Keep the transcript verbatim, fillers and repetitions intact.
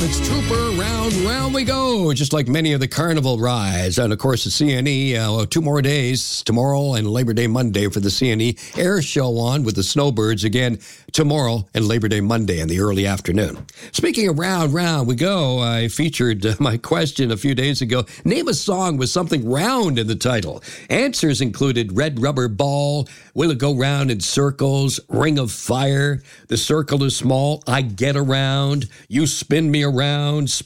It's Trooper, round, round we go, just like many of the carnival rides. And, of course, the C N E, uh, two more days, tomorrow and Labor Day Monday for the C N E Air Show on with the Snowbirds again tomorrow and Labor Day Monday in the early afternoon. Speaking of round, round we go, I featured uh, my question a few days ago. Name a song with something round in the title. Answers included Red Rubber Ball, Will It Go Round in Circles, Ring of Fire, The Circle is Small, I Get Around, You Spin Me Around,